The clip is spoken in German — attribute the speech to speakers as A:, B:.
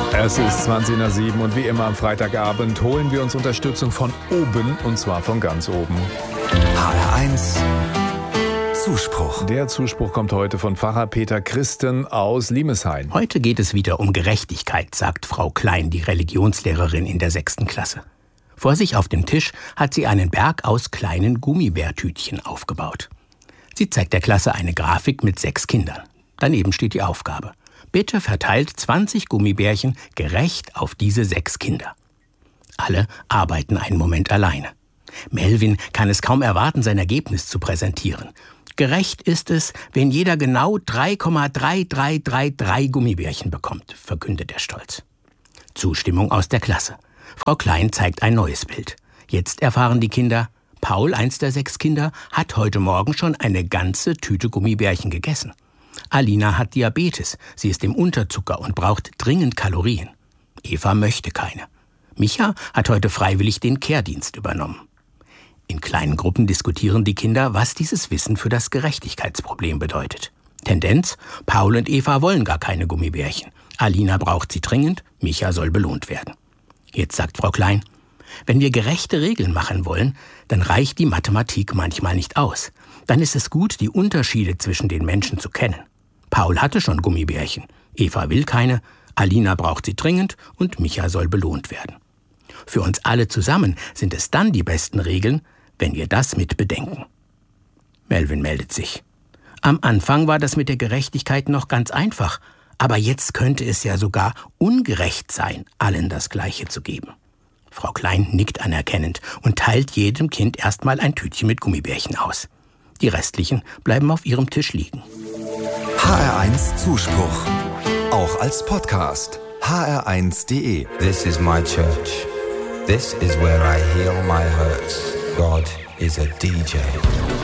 A: Es ist 20 nach 7 und wie immer am Freitagabend holen wir uns Unterstützung von oben, und zwar von ganz oben.
B: HR1 Zuspruch.
A: Der Zuspruch kommt heute von Pfarrer Peter Christen aus Limeshain.
C: Heute geht es wieder um Gerechtigkeit, sagt Frau Klein, die Religionslehrerin in der 6. Klasse. Vor sich auf dem Tisch hat sie einen Berg aus kleinen Gummibärtütchen aufgebaut. Sie zeigt der Klasse eine Grafik mit 6 Kindern. Daneben steht die Aufgabe: Bitte verteilt 20 Gummibärchen gerecht auf diese 6 Kinder. Alle arbeiten einen Moment alleine. Melvin kann es kaum erwarten, sein Ergebnis zu präsentieren. Gerecht ist es, wenn jeder genau 3,3333 Gummibärchen bekommt, verkündet er stolz. Zustimmung aus der Klasse. Frau Klein zeigt ein neues Bild. Jetzt erfahren die Kinder: Paul, eins der 6 Kinder, hat heute Morgen schon eine ganze Tüte Gummibärchen gegessen. Alina hat Diabetes, sie ist im Unterzucker und braucht dringend Kalorien. Eva möchte keine. Micha hat heute freiwillig den Kehrdienst übernommen. In kleinen Gruppen diskutieren die Kinder, was dieses Wissen für das Gerechtigkeitsproblem bedeutet. Tendenz: Paul und Eva wollen gar keine Gummibärchen. Alina braucht sie dringend, Micha soll belohnt werden. Jetzt sagt Frau Klein: Wenn wir gerechte Regeln machen wollen, dann reicht die Mathematik manchmal nicht aus. Dann ist es gut, die Unterschiede zwischen den Menschen zu kennen. Paul hatte schon Gummibärchen, Eva will keine, Alina braucht sie dringend und Micha soll belohnt werden. Für uns alle zusammen sind es dann die besten Regeln, wenn wir das mit bedenken. Melvin meldet sich. Am Anfang war das mit der Gerechtigkeit noch ganz einfach, aber jetzt könnte es ja sogar ungerecht sein, allen das Gleiche zu geben. Frau Klein nickt anerkennend und teilt jedem Kind erstmal ein Tütchen mit Gummibärchen aus. Die restlichen bleiben auf ihrem Tisch liegen.
B: HR1 Zuspruch. Auch als Podcast. hr1.de.
D: This is my church. This is where I heal my hurts. God is a DJ.